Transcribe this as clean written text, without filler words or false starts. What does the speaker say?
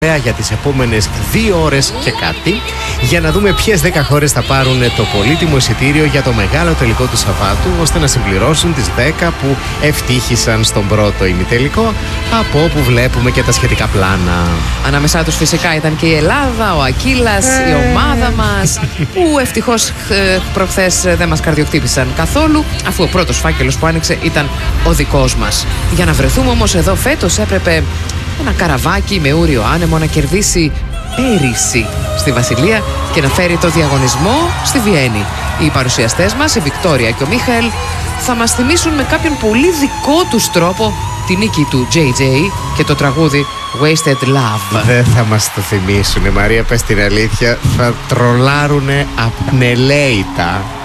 για τις επόμενες 2 ώρες και κάτι, για να δούμε ποιες 10 χώρες θα πάρουν το πολύτιμο εισιτήριο για το μεγάλο τελικό του Σαββάτου, ώστε να συμπληρώσουν τις 10 που ευτύχησαν στον πρώτο ημιτελικό, από όπου βλέπουμε και τα σχετικά πλάνα. Ανάμεσά τους φυσικά ήταν και η Ελλάδα, ο Ακύλας, η ομάδα μας, που ευτυχώς προχθές δεν μας καρδιοκτύπησαν καθόλου, αφού ο πρώτος φάκελος που άνοιξε ήταν ο δικός μας. Για να βρεθούμε όμως εδώ φέτος έπρεπε ένα καραβάκι με ούριο άνεμο να κερδίσει πέρυσι στη Βασιλεία και να φέρει το διαγωνισμό στη Βιέννη. Οι παρουσιαστές μας, η Βικτόρια και ο Μίχαελ, θα μας θυμίσουν με κάποιον πολύ δικό τους τρόπο τη νίκη του JJ και το τραγούδι Wasted Love. Δεν θα μας το θυμίσουνε, Μαρία, πες την αλήθεια. Θα τρολάρουνε απνελέητα.